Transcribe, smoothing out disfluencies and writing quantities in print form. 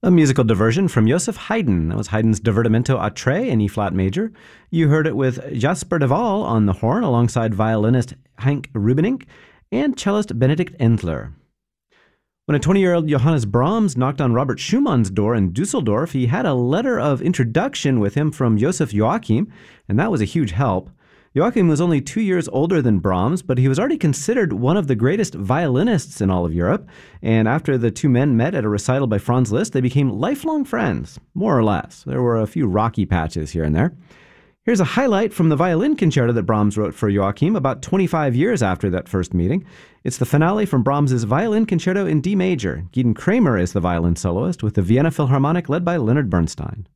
A musical diversion from Joseph Haydn. That was Haydn's Divertimento a tre in E-flat major. You heard it with Jasper de Waal on the horn alongside violinist Henk Rubenink and cellist Benedict Endler. When a 20-year-old Johannes Brahms knocked on Robert Schumann's door in Dusseldorf, he had a letter of introduction with him from Joseph Joachim, and that was a huge help. Joachim was only 2 years older than Brahms, but he was already considered one of the greatest violinists in all of Europe, and after the two men met at a recital by Franz Liszt, they became lifelong friends, more or less. There were a few rocky patches here and there. Here's a highlight from the violin concerto that Brahms wrote for Joachim about 25 years after that first meeting. It's the finale from Brahms's Violin Concerto in D major. Gideon Kramer is the violin soloist, with the Vienna Philharmonic led by Leonard Bernstein.